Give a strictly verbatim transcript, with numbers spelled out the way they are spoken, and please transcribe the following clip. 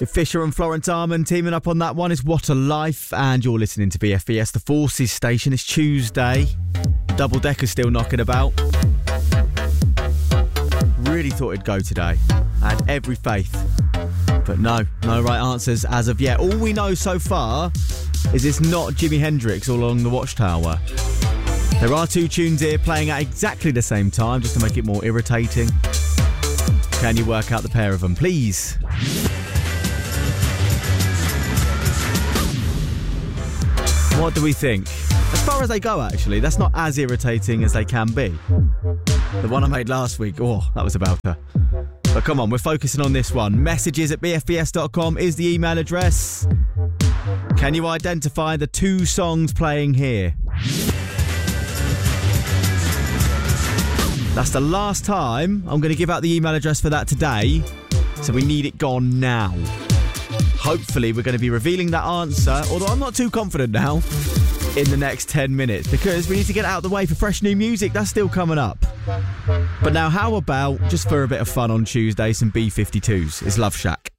Fisher and Florence Armand teaming up on that one is What a Life, and you're listening to B F B S, the Forces station. It's Tuesday. Double Decker's still knocking about. Really thought it'd go today. I had every faith. But no, no right answers as of yet. All we know so far is it's not Jimi Hendrix all along the Watchtower. There are two tunes here playing at exactly the same time, just to make it more irritating. Can you work out the pair of them, please? What do we think? As far as they go, actually, that's not as irritating as they can be. The one I made last week, oh, that was about her. But come on, we're focusing on this one. Messages at b f b s dot com is the email address. Can you identify the two songs playing here? That's the last time I'm going to give out the email address for that today, so we need it gone now. Hopefully we're going to be revealing that answer, although I'm not too confident now, in the next ten minutes, because we need to get out of the way for fresh new music. That's still coming up. But now how about, just for a bit of fun on Tuesday, some B fifty-twos? It's Love Shack.